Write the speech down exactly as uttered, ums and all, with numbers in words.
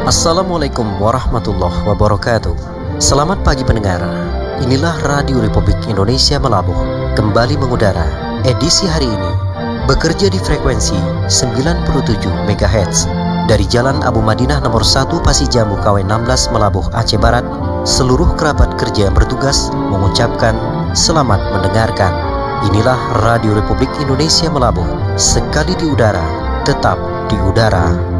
Assalamualaikum warahmatullahi wabarakatuh. Selamat pagi pendengar. Inilah Radio Republik Indonesia Melabuh kembali mengudara. Edisi hari ini bekerja di frekuensi sembilan puluh tujuh megahertz dari Jalan Abu Madinah nomor satu Pasijamu K W enam belas Melabuh Aceh Barat. Seluruh kerabat kerja yang bertugas mengucapkan selamat mendengarkan. Inilah Radio Republik Indonesia Melabuh, sekali di udara, tetap di udara.